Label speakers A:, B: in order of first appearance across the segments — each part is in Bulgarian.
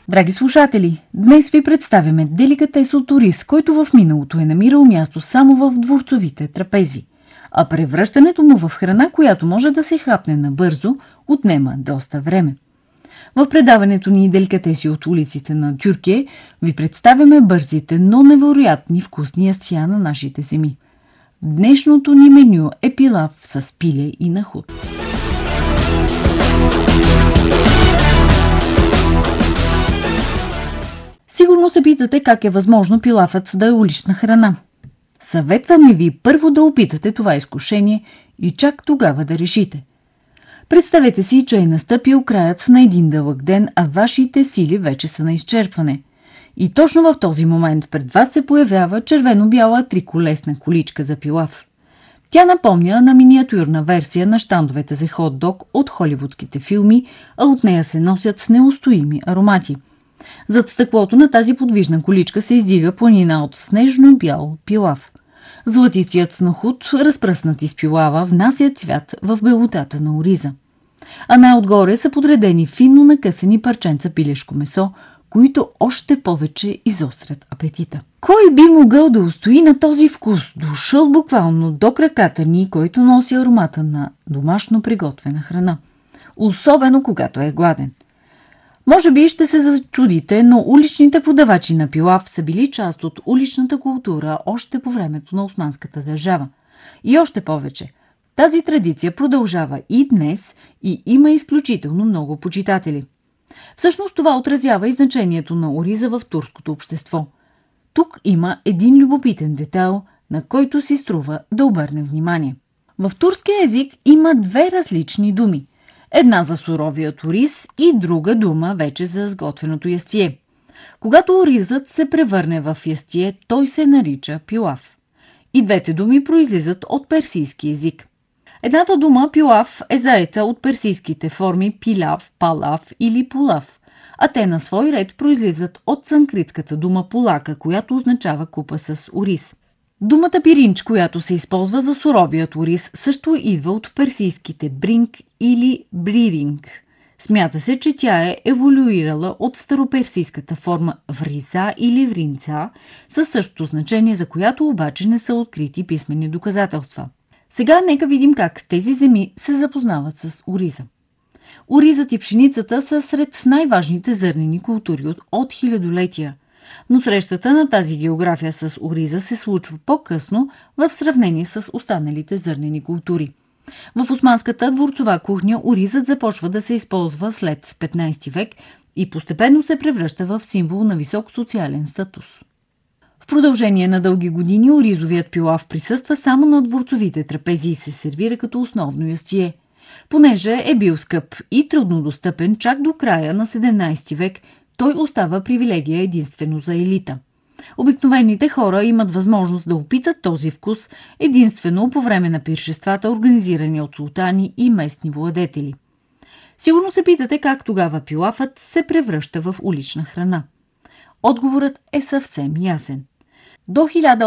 A: Драги слушатели, днес ви представяме деликатес от ориз, който в миналото е намирал място само в дворцовите трапези, а превръщането му в храна, която може да се хапне набързо, отнема доста време. В предаването ни деликатеси от улиците на Тюркия ви представяме бързите, но невероятни вкусни ястия на нашите земи. Днешното ни меню е пилав с пиле и нахут. Сигурно се питате как е възможно пилафът да е улична храна. Съветваме ви първо да опитате това изкушение и чак тогава да решите. Представете си, че е настъпил краят на един дълъг ден, а вашите сили вече са на изчерпване. И точно в този момент пред вас се появява червено-бяла триколесна количка за пилав. Тя напомня на миниатюрна версия на щандовете за хот-дог от холивудските филми, а от нея се носят неустоими аромати. Зад стъклото на тази подвижна количка се издига планина от снежно-бял пилав. Златистият нахут, разпръснат из пилава, внася цвят в белотата на ориза. А най-отгоре са подредени финно накъсани парченца пилешко месо, които още повече изострят апетита. Кой би могъл да устои на този вкус, дошъл буквално до краката ни, който носи аромата на домашно приготвена храна, особено когато е гладен? Може би ще се зачудите, но уличните продавачи на пилав са били част от уличната култура още по времето на Османската държава. И още повече, тази традиция продължава и днес и има изключително много почитатели. Всъщност това отразява и значението на ориза в турското общество. Тук има един любопитен детайл, на който си струва да обърнем внимание. В турския език има две различни думи. Една за суровият ориз и друга дума вече за сготвеното ястие. Когато оризът се превърне в ястие, той се нарича пилав. И двете думи произлизат от персийски език. Едната дума пилав е заета от персийските форми пилав, палав или пулав, а те на свой ред произлизат от санскритската дума пулака, която означава купа с ориз. Думата пиринч, която се използва за суровият ориз, също идва от персийските бринг или бриринг. Смята се, че тя е еволюирала от староперсийската форма вриза или вринца, със същото значение, за която обаче не са открити писмени доказателства. Сега нека видим как тези земи се запознават с ориза. Оризът и пшеницата са сред най-важните зърнени култури от хилядолетия. Но срещата на тази география с ориза се случва по-късно в сравнение с останалите зърнени култури. В османската дворцова кухня оризът започва да се използва след 15 век и постепенно се превръща в символ на висок социален статус. В продължение на дълги години оризовият пилав присъства само на дворцовите трапези и се сервира като основно ястие. Понеже е бил скъп и труднодостъпен чак до края на 17 век, той остава привилегия единствено за елита. Обикновените хора имат възможност да опитат този вкус единствено по време на пиршествата, организирани от султани и местни владетели. Сигурно се питате как тогава пилафът се превръща в улична храна. Отговорът е съвсем ясен. До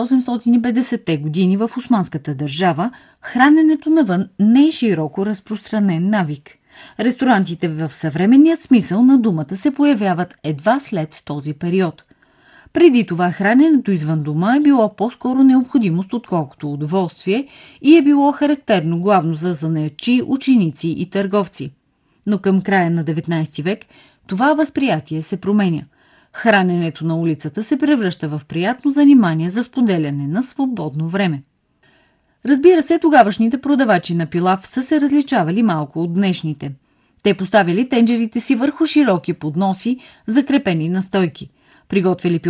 A: 1850-те години в Османската държава храненето навън не е широко разпространен навик. Ресторантите в съвременният смисъл на думата се появяват едва след този период. Преди това храненето извън дома е било по-скоро необходимост, отколкото удоволствие и е било характерно главно за занаятчии, ученици и търговци. Но към края на 19 век това възприятие се променя. Храненето на улицата се превръща в приятно занимание за споделяне на свободно време. Разбира се, тогавашните продавачи на пилав са се различавали малко от днешните. Те поставили тенджерите си върху широки подноси, закрепени на стойки. Приготвили пилав